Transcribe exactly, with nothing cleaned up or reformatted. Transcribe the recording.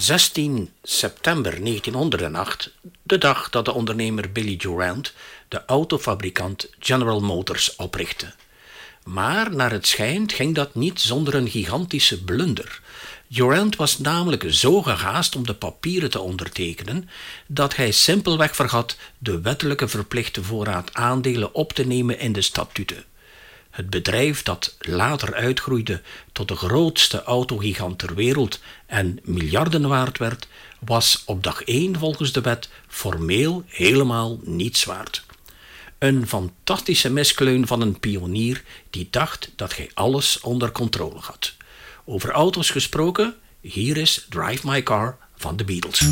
zestien september negentienhonderdacht, de dag dat de ondernemer Billy Durant de autofabrikant General Motors oprichtte. Maar naar het schijnt ging dat niet zonder een gigantische blunder. Durant was namelijk zo gehaast om de papieren te ondertekenen dat hij simpelweg vergat de wettelijke verplichte voorraad aandelen op te nemen in de statuten. Het bedrijf dat later uitgroeide tot de grootste autogigant ter wereld en miljarden waard werd, was op dag één volgens de wet formeel helemaal niets waard. Een fantastische miskleun van een pionier die dacht dat hij alles onder controle had. Over auto's gesproken, hier is Drive My Car van de Beatles.